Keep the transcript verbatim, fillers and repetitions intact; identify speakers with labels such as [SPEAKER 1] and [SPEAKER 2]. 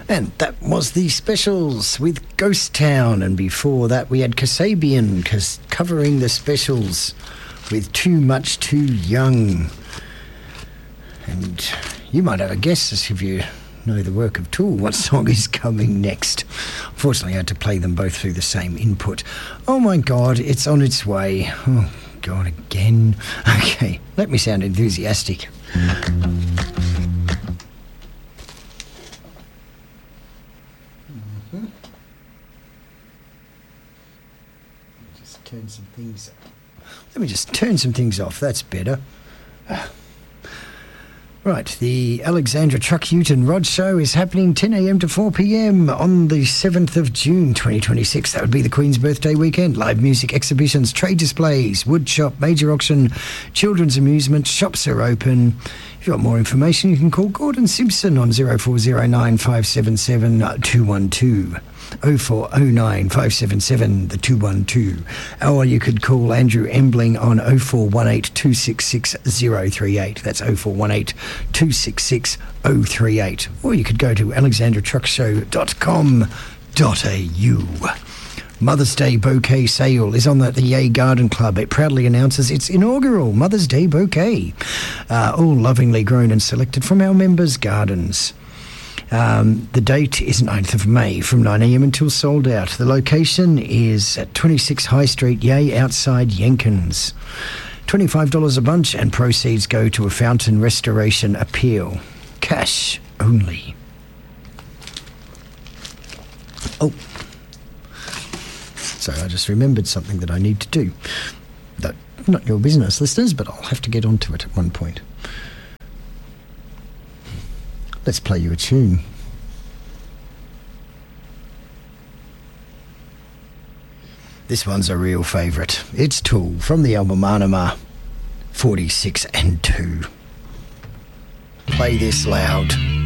[SPEAKER 1] And that was the Specials with Ghost Town, and before that we had Kasabian cause covering the Specials with Too Much Too Young. And you might have a guess as if you know the work of Tool what song is coming next. Unfortunately I had to play them both through the same input. Oh my God, it's on its way. Oh God, again. Okay, let me sound enthusiastic. Turn some things let me just turn some things off. That's better. Right, the Alexandra Truck Ute and Rod Show is happening ten a.m. to four p.m. on the seventh of June twenty twenty-six. That would be the Queen's birthday weekend. Live music, exhibitions, trade displays, wood shop, major auction, children's amusement, shops are open. If you want more information, you can call Gordon Simpson on zero four zero nine five seven seven two one two. oh four oh nine five seven seven the two one two, or you could call Andrew Embling on oh four one eight two six six oh three eight. That's oh four one eight two six six oh three eight, or you could go to alexandra truck show dot com dot a u. Mother's Day Bouquet Sale is on at the Yay Garden Club. It proudly announces its inaugural Mother's Day Bouquet, uh, all lovingly grown and selected from our members' gardens. Um, the date is ninth of May from nine a.m. until sold out. The location is at twenty-six High Street, Yay, outside Yenkins. twenty-five dollars a bunch, and proceeds go to a fountain restoration appeal. Cash only. Oh. So I just remembered something that I need to do. That, not your business, listeners, but I'll have to get onto it at one point. Let's play you a tune. This one's a real favourite. It's Tool from the album Anima, forty-six and two. Play this loud.